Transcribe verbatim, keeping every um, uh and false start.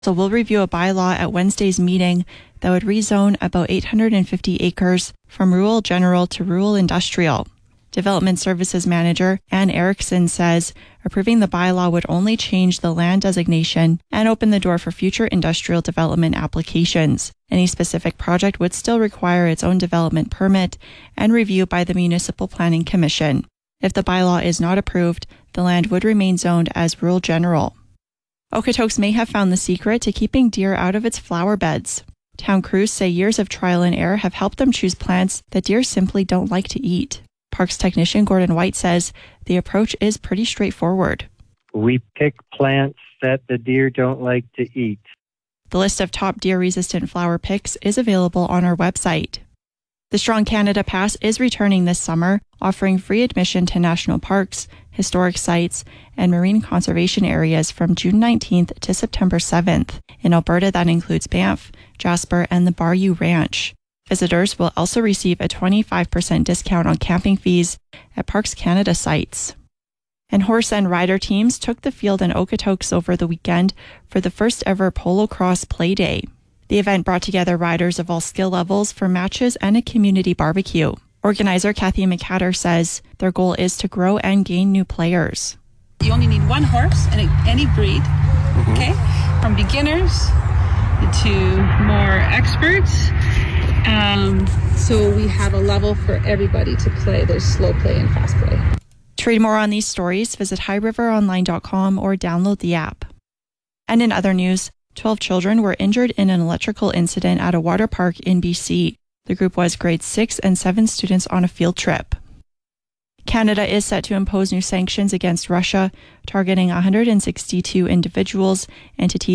So we'll review a bylaw at Wednesday's meeting that would rezone about eight hundred fifty acres from rural general to rural industrial. Development Services Manager Ann Erickson says approving the bylaw would only change the land designation and open the door for future industrial development applications. Any specific project would still require its own development permit and review by the Municipal Planning Commission. If the bylaw is not approved, the land would remain zoned as rural general. Okotoks may have found the secret to keeping deer out of its flower beds. Town crews say years of trial and error have helped them choose plants that deer simply don't like to eat. Parks technician Gordon White says the approach is pretty straightforward. We pick plants that the deer don't like to eat. The list of top deer-resistant flower picks is available on our website. The Strong Canada Pass is returning this summer, offering free admission to national parks, historic sites, and marine conservation areas from June nineteenth to September seventh. In Alberta, that includes Banff, Jasper, and the Bayou Ranch. Visitors will also receive a twenty-five percent discount on camping fees at Parks Canada sites. And horse and rider teams took the field in Okotoks over the weekend for the first ever Polo Cross Play Day. The event brought together riders of all skill levels for matches and a community barbecue. Organizer Kathy McCatter says their goal is to grow and gain new players. You only need one horse in any breed, mm-hmm. okay? From beginners to more experts. Um, so we have a level for everybody to play. There's slow play and fast play. To read more on these stories, visit high river online dot com or download the app. And in other news, twelve children were injured in an electrical incident at a water park in B C. The group was grade six and seven students on a field trip. Canada is set to impose new sanctions against Russia, targeting one hundred sixty-two individuals, entities,